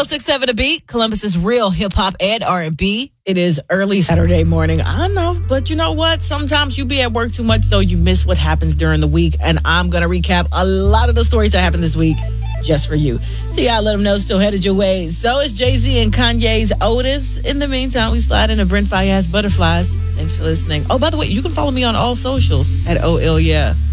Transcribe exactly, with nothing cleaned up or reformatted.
oh six seven The Beat, Columbus's real hip-hop and R and B. It is early Saturday morning. I know, but you know what? Sometimes you be at work too much, so you miss what happens during the week. And I'm going to recap a lot of the stories that happened this week just for you. So y'all let them know still headed your way. So is Jay-Z and Kanye's Otis. In the meantime, we slide into Brent Fayez Butterflies. Thanks for listening. Oh, by the way, you can follow me on all socials at O L Yeah.